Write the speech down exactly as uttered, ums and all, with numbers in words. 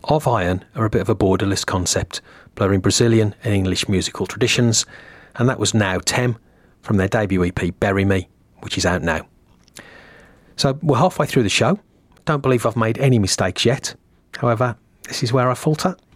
Of Iron are a bit of a borderless concept, blurring Brazilian and English musical traditions, and that was Now Tem from their debut E P Bury Me, which is out now. So we're halfway through the show. Don't believe I've made any mistakes yet. However, this is where I falter.